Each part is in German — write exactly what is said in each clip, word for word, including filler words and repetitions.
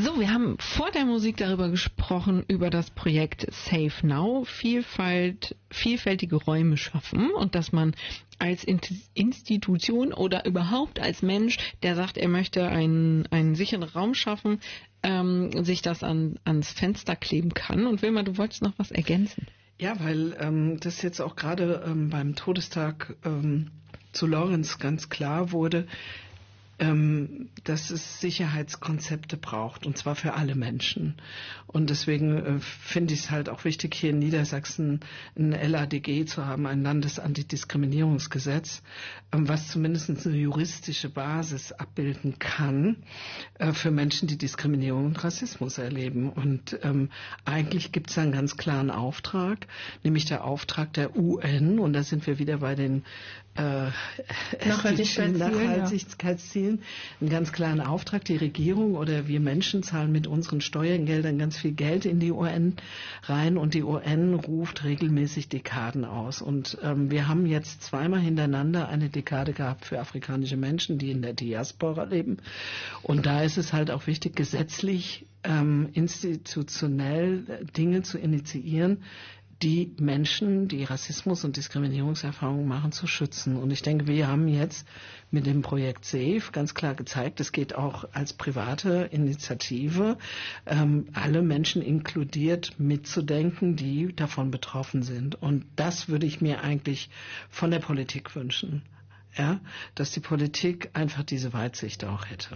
So, wir haben vor der Musik darüber gesprochen, über das Projekt Safe Now, Vielfalt, vielfältige Räume schaffen und dass man als Institution oder überhaupt als Mensch, der sagt, er möchte einen, einen sicheren Raum schaffen, ähm, sich das an, ans Fenster kleben kann. Und Wilma, du wolltest noch was ergänzen? Ja, weil ähm, das jetzt auch gerade ähm, beim Todestag ähm, zu Lawrence ganz klar wurde, ähm, dass es Sicherheitskonzepte braucht, und zwar für alle Menschen. Und deswegen äh, finde ich es halt auch wichtig, hier in Niedersachsen ein L A D G zu haben, ein Landesantidiskriminierungsgesetz, ähm, was zumindest eine juristische Basis abbilden kann äh, für Menschen, die Diskriminierung und Rassismus erleben. Und ähm, eigentlich gibt es einen ganz klaren Auftrag, nämlich der Auftrag der U N, und da sind wir wieder bei den äh, Nachhaltigkeitszielen, Nachhaltigkeitszielen, ja. Einen ganz klaren Auftrag. Die Regierung oder wir Menschen zahlen mit unseren Steuergeldern ganz viel Geld in die U N rein, und die U N ruft regelmäßig Dekaden aus. Und ähm, wir haben jetzt zweimal hintereinander eine Dekade gehabt für afrikanische Menschen, die in der Diaspora leben. Und da ist es halt auch wichtig, gesetzlich, ähm, institutionell Dinge zu initiieren, die Menschen, die Rassismus und Diskriminierungserfahrungen machen, zu schützen. Und ich denke, wir haben jetzt mit dem Projekt SAFE ganz klar gezeigt, es geht auch als private Initiative, ähm, alle Menschen inkludiert mitzudenken, die davon betroffen sind. Und das würde ich mir eigentlich von der Politik wünschen, ja, dass die Politik einfach diese Weitsicht auch hätte.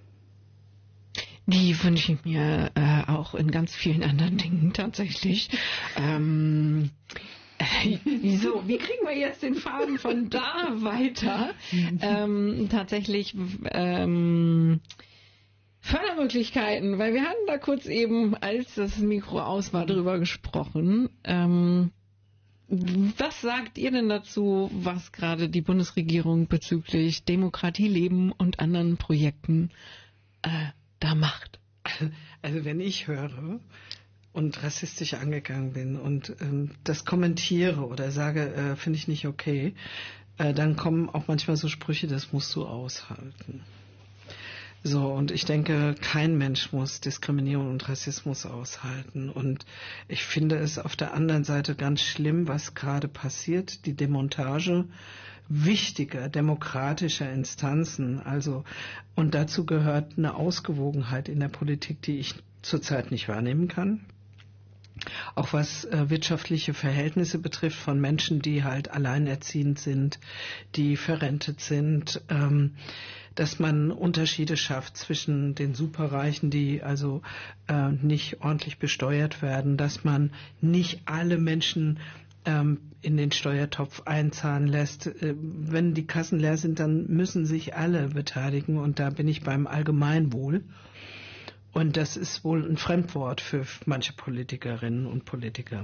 Die wünsche ich mir äh, auch in ganz vielen anderen Dingen tatsächlich. Ähm, äh, wieso? Wie kriegen wir jetzt den Faden von da weiter? ähm, tatsächlich ähm, Fördermöglichkeiten, weil wir hatten da kurz eben, als das Mikro aus war, drüber gesprochen. Ähm, was sagt ihr denn dazu, was gerade die Bundesregierung bezüglich Demokratie leben und anderen Projekten äh, da macht? Also wenn ich höre und rassistisch angegangen bin und ähm, das kommentiere oder sage, äh, finde ich nicht okay, äh, dann kommen auch manchmal so Sprüche, das musst du aushalten. So, und ich denke, kein Mensch muss Diskriminierung und Rassismus aushalten. Und ich finde es auf der anderen Seite ganz schlimm, was gerade passiert, die Demontage wichtiger demokratischer Instanzen. Also, und dazu gehört eine Ausgewogenheit in der Politik, die ich zurzeit nicht wahrnehmen kann. Auch was äh, wirtschaftliche Verhältnisse betrifft von Menschen, die halt alleinerziehend sind, die verrentet sind, ähm, dass man Unterschiede schafft zwischen den Superreichen, die also äh, nicht ordentlich besteuert werden, dass man nicht alle Menschen ähm, in den Steuertopf einzahlen lässt. Äh, wenn die Kassen leer sind, dann müssen sich alle beteiligen, und da bin ich beim Allgemeinwohl. Und das ist wohl ein Fremdwort für manche Politikerinnen und Politiker.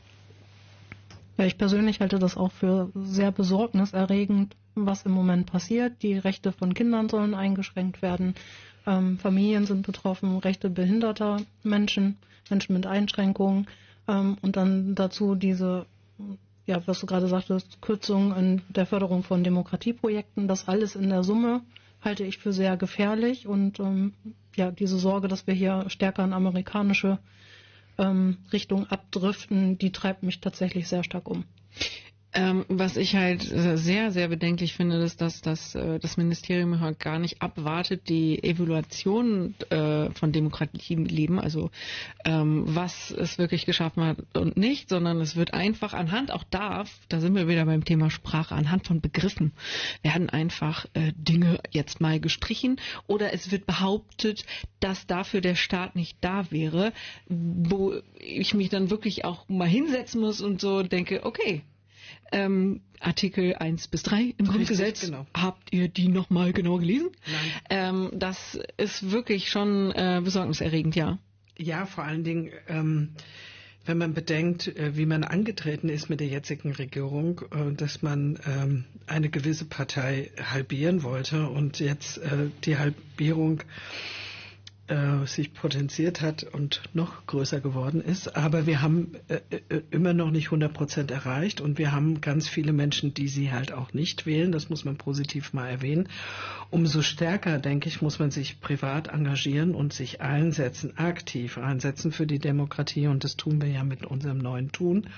Ja, ich persönlich halte das auch für sehr besorgniserregend, was im Moment passiert. Die Rechte von Kindern sollen eingeschränkt werden. Ähm, Familien sind betroffen, Rechte behinderter Menschen, Menschen mit Einschränkungen. Ähm, und dann dazu diese, ja, was du gerade sagtest, Kürzungen in der Förderung von Demokratieprojekten. Das alles in der Summe halte ich für sehr gefährlich. Und ähm, ja, diese Sorge, dass wir hier stärker in amerikanische ähm, Richtung abdriften, die treibt mich tatsächlich sehr stark um. Ähm, was ich halt sehr, sehr bedenklich finde, ist, dass das, äh, das Ministerium halt gar nicht abwartet, die Evaluation äh, von Demokratieleben, also ähm, was es wirklich geschaffen hat und nicht, sondern es wird einfach anhand, auch da, da sind wir wieder beim Thema Sprache, anhand von Begriffen werden einfach äh, Dinge jetzt mal gestrichen, oder es wird behauptet, dass dafür der Staat nicht da wäre, wo ich mich dann wirklich auch mal hinsetzen muss und so denke, okay, Ähm, Artikel eins bis drei im Grundgesetz, genau. Habt ihr die nochmal genau gelesen? Nein. Ähm, das ist wirklich schon äh, besorgniserregend, ja. Ja, vor allen Dingen, ähm, wenn man bedenkt, äh, wie man angetreten ist mit der jetzigen Regierung, äh, dass man ähm, eine gewisse Partei halbieren wollte und jetzt äh, die Halbierung äh, sich potenziert hat und noch größer geworden ist. Aber wir haben äh, äh, immer noch nicht hundert Prozent erreicht und wir haben ganz viele Menschen, die sie halt auch nicht wählen. Das muss man positiv mal erwähnen. Umso stärker, denke ich, muss man sich privat engagieren und sich einsetzen, aktiv einsetzen für die Demokratie. Und das tun wir ja mit unserem neuen Tun.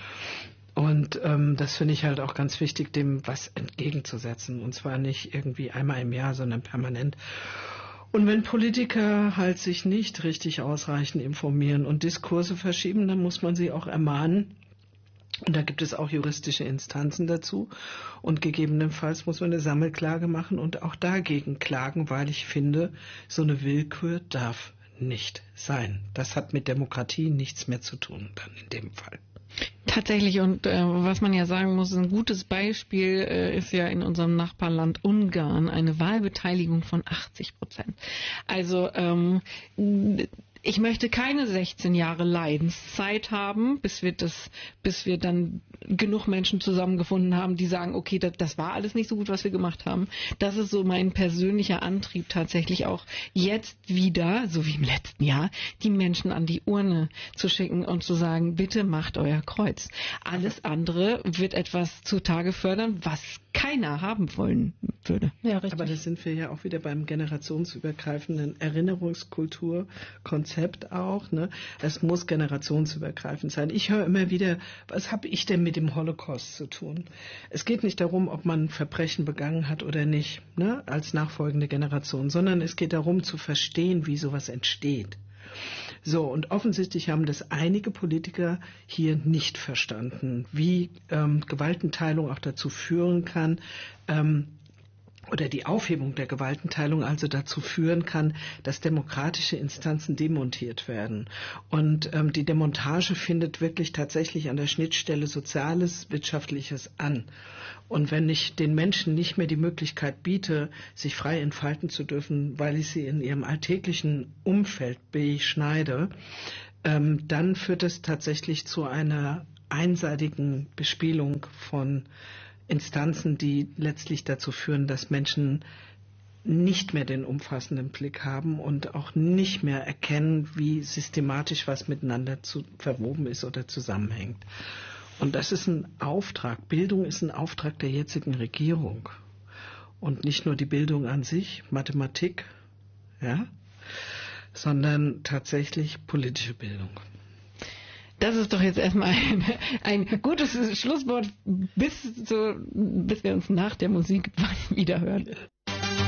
Und ähm, das finde ich halt auch ganz wichtig, dem was entgegenzusetzen. Und zwar nicht irgendwie einmal im Jahr, sondern permanent. Und wenn Politiker halt sich nicht richtig ausreichend informieren und Diskurse verschieben, dann muss man sie auch ermahnen. Und da gibt es auch juristische Instanzen dazu. Und gegebenenfalls muss man eine Sammelklage machen und auch dagegen klagen, weil ich finde, so eine Willkür darf nicht sein. Das hat mit Demokratie nichts mehr zu tun, dann in dem Fall. Tatsächlich, und äh, was man ja sagen muss, ein gutes Beispiel äh, ist ja in unserem Nachbarland Ungarn eine Wahlbeteiligung von achtzig Prozent. Also ähm, ich möchte keine sechzehn Jahre Leidenszeit haben, bis wir das, bis wir dann genug Menschen zusammengefunden haben, die sagen, okay, das, das war alles nicht so gut, was wir gemacht haben. Das ist so mein persönlicher Antrieb tatsächlich auch jetzt wieder, so wie im letzten Jahr, die Menschen an die Urne zu schicken und zu sagen, bitte macht euer Kreuz. Alles andere wird etwas zutage fördern, was keiner haben wollen würde. Ja, richtig. Aber das sind wir ja auch wieder beim generationsübergreifenden Erinnerungskulturkonzept auch. Ne? Es muss generationsübergreifend sein. Ich höre immer wieder, was habe ich denn mit dem Holocaust zu tun? Es geht nicht darum, ob man Verbrechen begangen hat oder nicht, ne? Als nachfolgende Generation, sondern es geht darum zu verstehen, wie sowas entsteht. So, und offensichtlich haben das einige Politiker hier nicht verstanden, wie ähm, Gewaltenteilung auch dazu führen kann, ähm, oder die Aufhebung der Gewaltenteilung also dazu führen kann, dass demokratische Instanzen demontiert werden. Und ähm, die Demontage findet wirklich tatsächlich an der Schnittstelle Soziales, Wirtschaftliches an. Und wenn ich den Menschen nicht mehr die Möglichkeit biete, sich frei entfalten zu dürfen, weil ich sie in ihrem alltäglichen Umfeld beschneide, ähm, dann führt es tatsächlich zu einer einseitigen Bespielung von Instanzen, die letztlich dazu führen, dass Menschen nicht mehr den umfassenden Blick haben und auch nicht mehr erkennen, wie systematisch was miteinander zu, verwoben ist oder zusammenhängt. Und das ist ein Auftrag. Bildung ist ein Auftrag der jetzigen Regierung. Und nicht nur die Bildung an sich, Mathematik, ja, sondern tatsächlich politische Bildung. Das ist doch jetzt erstmal ein, ein gutes Schlusswort, bis, so, bis wir uns nach der Musik wieder hören.